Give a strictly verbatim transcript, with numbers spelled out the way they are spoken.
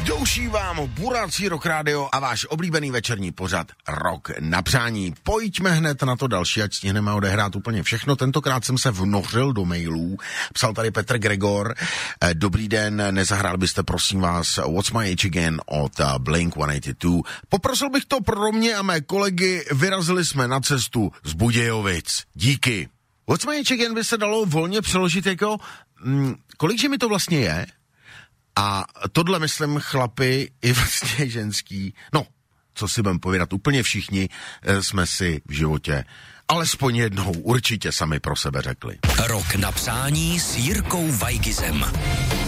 Douší vám Burací Rock Radio a váš oblíbený večerní pořad Rock na přání. Pojďme hned na to další, ať stihneme odehrát úplně všechno. Tentokrát jsem se vnořil do mailů. Psal tady Petr Gregor. Dobrý den, nezahrál byste prosím vás What's My Age Again od Blink sto osmdesát dva. Poprosil bych to pro mě a mé kolegy. Vyrazili jsme na cestu z Budějovic. Díky. What's My Age Again by se dalo volně přeložit jako hm, kolikže mi to vlastně je? A tohle, myslím, chlapi i vlastně ženský, no, co si budem povědat, úplně všichni jsme si v životě alespoň jednou určitě sami pro sebe řekli. Rock na přání s Jirkou Weigizem.